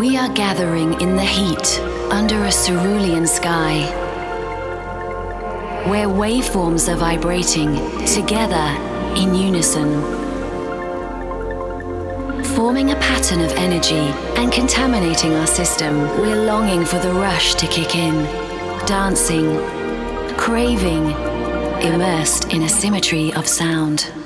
We are gathering in the heat under a cerulean sky, where waveforms are vibrating together in unison, forming a pattern of energy and contaminating our system. We're longing for the rush to kick in, dancing, craving, immersed in a symmetry of sound.